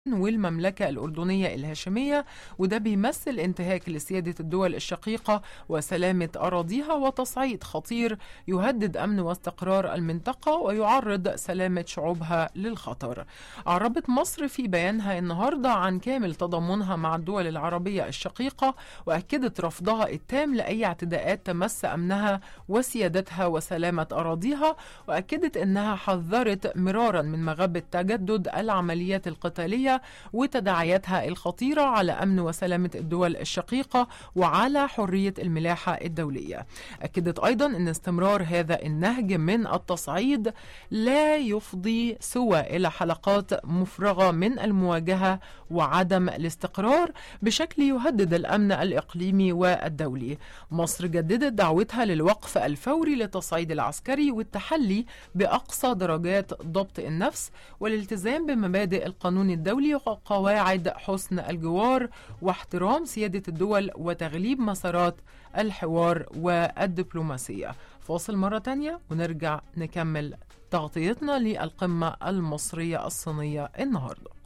والمملكة الأردنية الهاشمية، وده بيمثل انتهاك لسيادة الدول الشقيقة وسلامة أراضيها وتصعيد خطير يهدد أمن واستقرار المنطقة ويعرض سلامة شعوبها للخطر. أعربت مصر في بيانها النهاردة عن كامل تضامنها مع الدول العربية الشقيقة، وأكدت رفضها التام لأي اعتداءات تمس أمنها وسيادتها وسلامة أراضيها، وأكدت أنها حذرت مرارا من مغبة تجدد العمليات القتالية وتداعياتها الخطيرة على أمن وسلامة الدول الشقيقة وعلى حرية الملاحة الدولية. أكدت أيضا أن استمرار هذا النهج من التصعيد لا يفضي سوى إلى حلقات مفرغة من المواجهة وعدم الاستقرار بشكل يهدد الأمن الإقليمي والدولي. مصر جددت دعوتها للوقف الفوري للتصعيد العسكري والتحلي بأقصى درجات ضبط النفس والالتزام بمبادئ القانون الدولي وقواعد حسن الجوار واحترام سيادة الدول وتغليب مسارات الحوار والدبلوماسية. فاصل مرة تانية ونرجع نكمل تغطيتنا للقمة المصرية الصينية النهاردة.